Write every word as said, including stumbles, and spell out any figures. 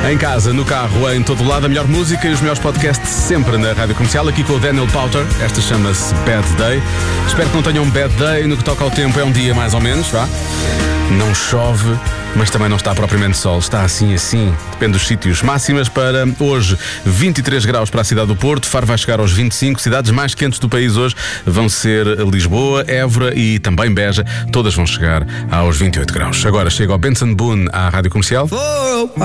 Em casa, no carro, em todo lado, a melhor música e os melhores podcasts sempre na Rádio Comercial, aqui com o Daniel Powter. Esta chama-se Bad Day. Espero que não tenham um bad day. No que toca ao tempo, é um dia mais ou menos, vá. Não chove, mas também não está propriamente sol. Está assim, assim, depende dos sítios. Máximas para hoje, vinte e três graus para a cidade do Porto. Faro vai chegar aos vinte e cinco. Cidades mais quentes do país hoje vão ser Lisboa, Évora e também Beja. Todas vão chegar aos vinte e oito graus. Agora chega o Benson Boone à Rádio Comercial.